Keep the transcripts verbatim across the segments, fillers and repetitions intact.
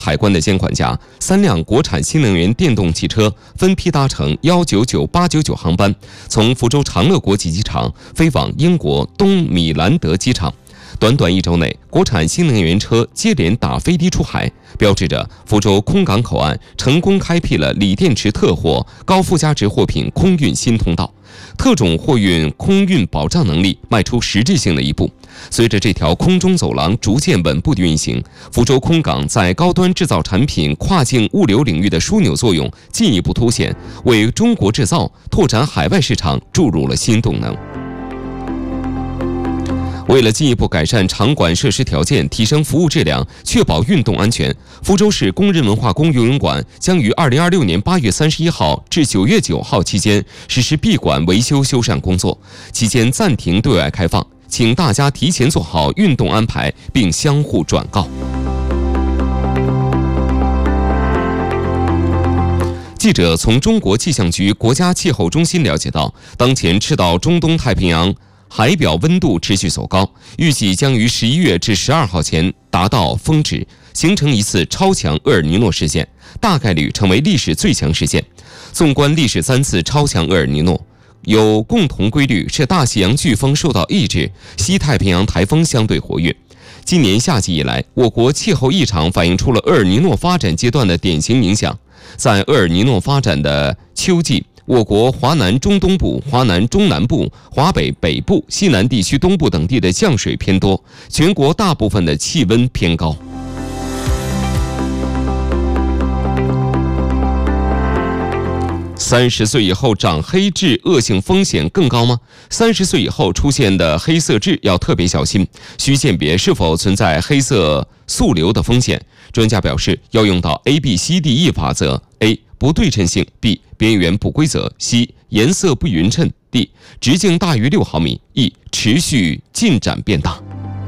海关的监管下，三辆国产新能源电动汽车分批搭乘一九九八九九航班，从福州长乐国际机场飞往英国东米兰德机场。短短一周内，国产新能源车接连打飞的出海，标志着福州空港口岸成功开辟了锂电池特货、高附加值货品空运新通道，特种货运空运保障能力迈出实质性的一步。随着这条空中走廊逐渐稳步的运行，福州空港在高端制造产品跨境物流领域的枢纽作用进一步凸显，为中国制造拓展海外市场注入了新动能。为了进一步改善场馆设施条件，提升服务质量，确保运动安全，福州市工人文化宫游泳馆将于二零二六年八月三十一号至九月九号期间实施闭馆维修修缮工作，期间暂停对外开放，请大家提前做好运动安排，并相互转告。记者从中国气象局国家气候中心了解到，当前赤道中东太平洋海表温度持续走高，预计将于十一月至十二号前达到峰值，形成一次超强厄尔尼诺事件，大概率成为历史最强事件。纵观历史三次超强厄尔尼诺，有共同规律是大西洋飓风受到抑制，西太平洋台风相对活跃。今年夏季以来，我国气候异常反映出了厄尔尼诺发展阶段的典型影响。在厄尔尼诺发展的秋季，我国华南中东部、华南中南部、华北北部、西南地区东部等地的降水偏多，全国大部分的气温偏高。三十岁以后长黑痣恶性风险更高吗？三十岁以后出现的黑色痣要特别小心，需鉴别是否存在黑色素瘤的风险。专家表示，要用到 A B C D E 法则 ：A. 不对称性 ；B. 边缘不规则 ；C. 颜色不匀称 ；D. 直径大于六毫米 ；E. 持续进展变大。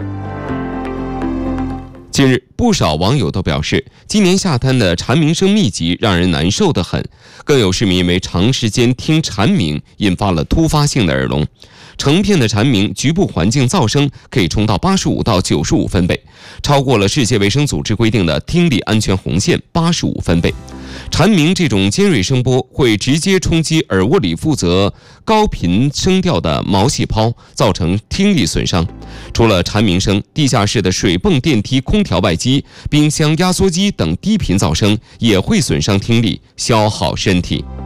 近日，不少网友都表示，今年下滩的蝉鸣声密集，让人难受得很。更有市民因为长时间听蝉鸣，引发了突发性的耳聋。成片的蝉鸣局部环境噪声可以冲到八十五到九十五分贝，超过了世界卫生组织规定的听力安全红线八十五分贝。蝉鸣这种尖锐声波会直接冲击耳蜗里负责高频声调的毛细胞，造成听力损伤。除了蝉鸣声，地下室的水泵、电梯、空调外机、冰箱、压缩机等低频噪声也会损伤听力，消耗身体。